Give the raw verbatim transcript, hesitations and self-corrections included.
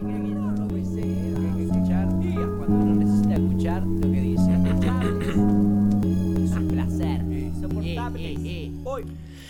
cree que yo no lo sé, que hay que escuchar cuando uno necesita escuchar lo que dice. Es un placer. Insoportable. Eh, eh, eh. Hoy